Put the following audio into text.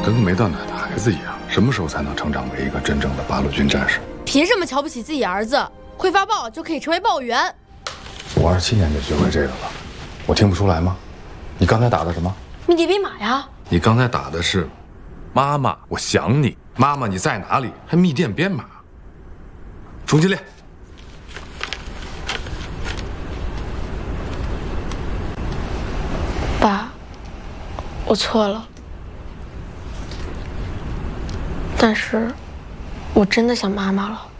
跟个没断奶的孩子一样。什么时候才能成长为一个真正的八路军战士？ 凭什么瞧不起自己儿子？会发报就可以成为报员？ 我27年就学会这个了，我听不出来吗？你刚才打的什么？ 密地编码呀。 你刚才打的是“妈妈，我想你”。妈妈你在哪里？还密电编码？重新练。 爸，我错了。但是，我真的想妈妈了。